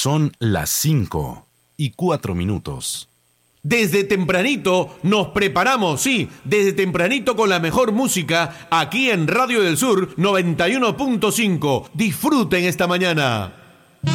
Son las 5:04. Desde tempranito nos preparamos, sí, desde tempranito con la mejor música aquí en Radio del Sur 91.5. Disfruten esta mañana.